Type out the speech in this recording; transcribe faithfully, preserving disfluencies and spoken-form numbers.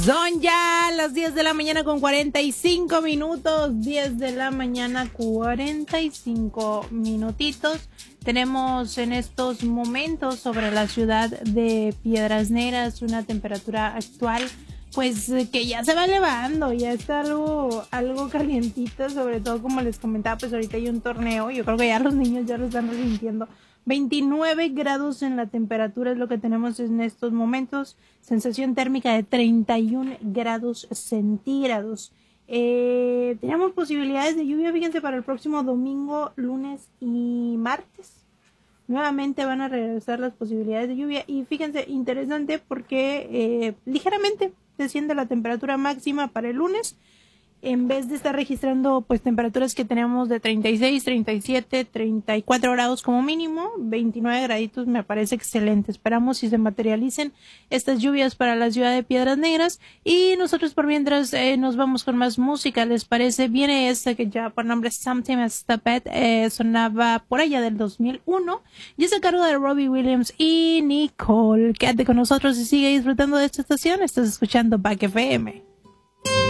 Son ya las diez de la mañana con cuarenta y cinco minutos, diez de la mañana cuarenta y cinco minutitos. Tenemos en estos momentos sobre la ciudad de Piedras Negras una temperatura actual pues que ya se va elevando, ya está algo, algo calientito, sobre todo como les comentaba, pues ahorita hay un torneo, yo creo que ya los niños ya lo están resintiendo. veintinueve grados en la temperatura es lo que tenemos en estos momentos, sensación térmica de treinta y un grados centígrados. Eh, tenemos posibilidades de lluvia, fíjense, para el próximo domingo, lunes y martes. Nuevamente van a regresar las posibilidades de lluvia y fíjense, interesante porque eh, ligeramente desciende la temperatura máxima para el lunes. En vez de estar registrando pues temperaturas que tenemos de treinta y seis, treinta y siete, treinta y cuatro grados como mínimo, veintinueve graditos me parece excelente. Esperamos si se materialicen estas lluvias para la ciudad de Piedras Negras y nosotros por mientras eh, nos vamos con más música, ¿les parece? Viene esta que ya por nombre Something as the Pet, eh, sonaba por allá del dos mil uno y es a cargo de Robbie Williams y Nicole. Quédate con nosotros y sigue disfrutando de esta estación. Estás escuchando Back F M.